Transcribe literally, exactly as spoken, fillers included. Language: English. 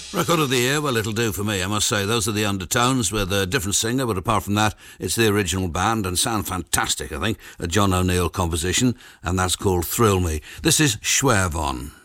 Record of the year, well, it'll do for me, I must say. Those are the Undertones with a different singer, but apart from that, it's the original band and sound fantastic, I think. A John O'Neill composition, and that's called Thrill Me. This is Schwervon.